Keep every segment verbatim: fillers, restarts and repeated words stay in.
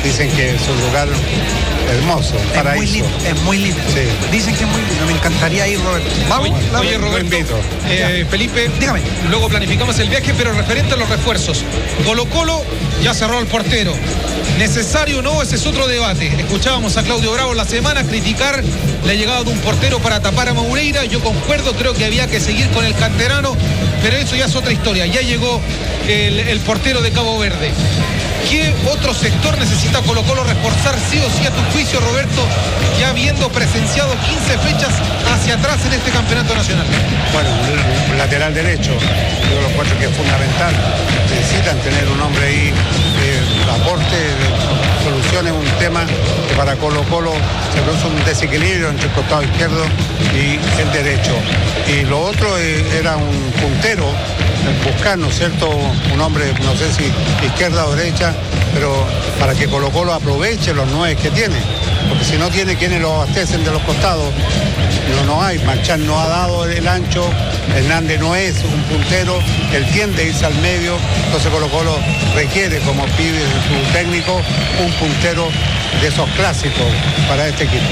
Dicen que es un lugar hermoso, un paraíso. Es muy lindo, es muy lindo. Sí. Dicen que es muy lindo, me encantaría ir, Roberto. Vamos, Oye, oye, Lo Roberto, invito. eh, Felipe, dígame. luego planificamos el viaje, pero referente a los refuerzos. Colo Colo ya cerró el portero. ¿Necesario o no? Ese es otro debate. Escuchábamos a Claudio Bravo la semana criticar la llegada de un portero para tapar a Moureira. Yo concuerdo, creo que había que seguir con el canterano, pero eso ya es otra historia. Ya llegó el, el portero de Cabo Verde. ¿Qué otro sector necesita Colo Colo reforzar sí o sí a tu juicio, Roberto, ya habiendo presenciado quince fechas hacia atrás en este campeonato nacional? Bueno, un lateral derecho, yo lo encuentro que es fundamental. Necesitan tener un hombre ahí que aporte, solucione un tema que para Colo Colo se produce un desequilibrio entre el costado izquierdo y el derecho. Y lo otro eh, era un puntero, buscar, ¿no es cierto?, un hombre, no sé si izquierda o derecha, pero para que Colo Colo aproveche los nueve que tiene, porque si no tiene quienes lo abastecen de los costados, no, no hay. Marchán no ha dado el ancho, Hernández no es un puntero, él tiende a irse al medio, entonces Colo Colo requiere, como pide su técnico, un puntero de esos clásicos para este equipo.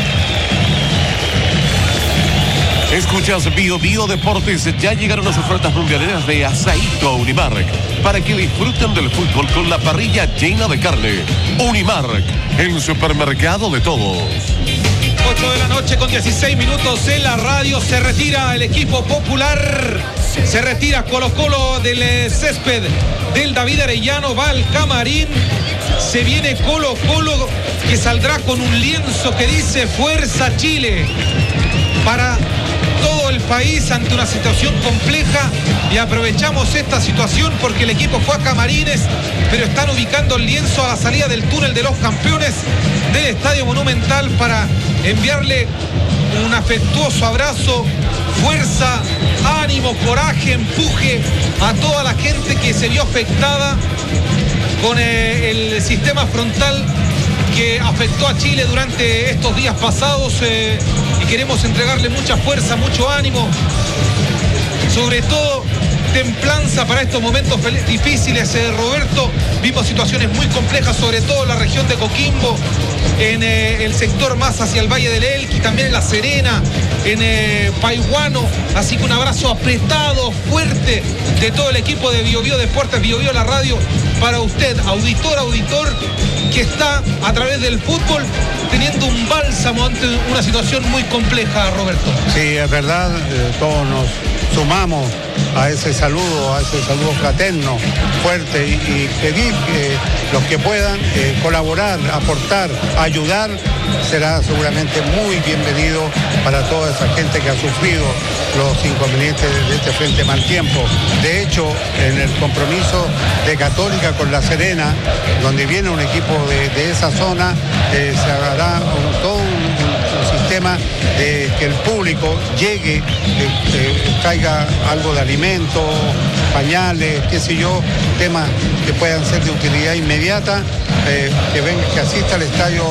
Escuchas Bio Bio Deportes, ya llegaron las ofertas mundialeras de Asaíto a Unimark para que disfruten del fútbol con la parrilla llena de carne. Unimark, el supermercado de todos. ocho de la noche con dieciséis minutos en la radio. Se retira el equipo popular. Se retira Colo Colo del césped del David Arellano. Va al camarín. Se viene Colo Colo, que saldrá con un lienzo que dice Fuerza Chile para todo el país ante una situación compleja, y aprovechamos esta situación porque el equipo fue a camarines, pero están ubicando el lienzo a la salida del túnel de los campeones del Estadio Monumental para enviarle un afectuoso abrazo, fuerza, ánimo, coraje, empuje a toda la gente que se vio afectada con eh, el sistema frontal que afectó a Chile durante estos días pasados, eh, y queremos entregarle mucha fuerza, mucho ánimo, sobre todo templanza para estos momentos difíciles. eh, Roberto, vimos situaciones muy complejas, sobre todo en la región de Coquimbo, en eh, el sector más hacia el Valle del Elqui, también en La Serena, en eh, Paihuano, así que un abrazo apretado, fuerte de todo el equipo de Bio Bio Deportes, Bio Bio la radio, para usted, auditor, auditor, que está a través del fútbol teniendo un bálsamo ante una situación muy compleja, Roberto. Sí, es verdad, eh, todos nos sumamos a ese saludo, a ese saludo fraterno, fuerte, y, y pedir que los que puedan eh, colaborar, aportar, ayudar, será seguramente muy bienvenido para toda esa gente que ha sufrido los inconvenientes de este frente mal tiempo. De hecho, en el compromiso de Católica con La Serena, donde viene un equipo de, de esa zona, eh, se hará un, todo un, un sistema de que el público llegue, eh, eh, traiga algo de alimento, pañales, qué sé yo, temas que puedan ser de utilidad inmediata, eh, que venga, que asista al estadio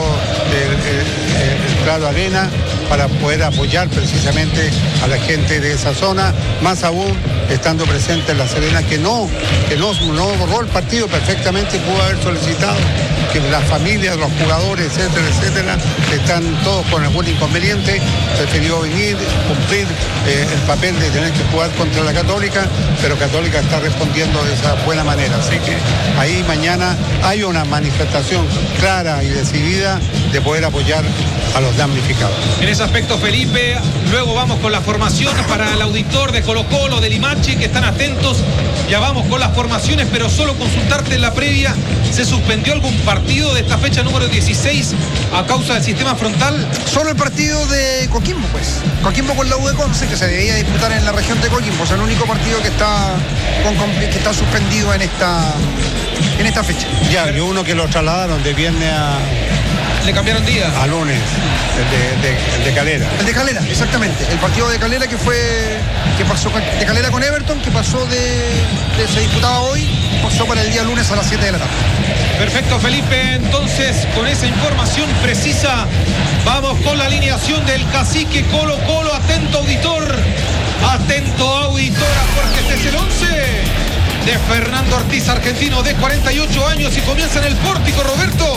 del Claro Arena para poder apoyar precisamente a la gente de esa zona, más aún estando presente en La Serena, que no, que no, no borró el partido, perfectamente pudo haber solicitado, que las familias, los jugadores, etcétera, etcétera, están todos con algún inconveniente, prefirió venir, cumplir eh, el papel de tener que jugar contra la Católica, pero Católica está respondiendo de esa buena manera. Así que ahí mañana hay una manifestación clara y decidida de poder apoyar a los damnificados. En ese aspecto, Felipe, luego vamos con la formación para el auditor de Colo Colo, de Limache, que están atentos. Ya vamos con las formaciones, pero solo consultarte en la previa, ¿se suspendió algún partido de esta fecha número dieciséis a causa del sistema frontal? Solo el partido de Coquimbo, pues. Coquimbo con la U de Conce, que se debía disputar en la región de Coquimbo. Es el único partido que está, con, que está suspendido en esta, en esta fecha. Ya, y uno que lo trasladaron de viernes a... Le cambiaron día. A lunes, el de, de, el de Calera. El de Calera, exactamente. El partido de Calera que fue, que pasó de Calera con Everton, que pasó de, de se disputaba hoy, pasó para el día lunes a las siete de la tarde. Perfecto, Felipe. Entonces, con esa información precisa, vamos con la alineación del cacique Colo Colo. Atento, auditor. Atento, auditora, porque este es el once de Fernando Ortiz, argentino de cuarenta y ocho años, y comienza en el pórtico, Roberto.